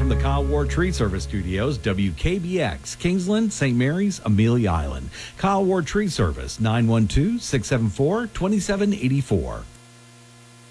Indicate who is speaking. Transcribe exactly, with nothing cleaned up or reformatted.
Speaker 1: from the Kyle Ward Tree Service Studios, W K B X, Kingsland, Saint Mary's, Amelia Island. Kyle Ward Tree Service, nine one two, six seven four, two seven eight four.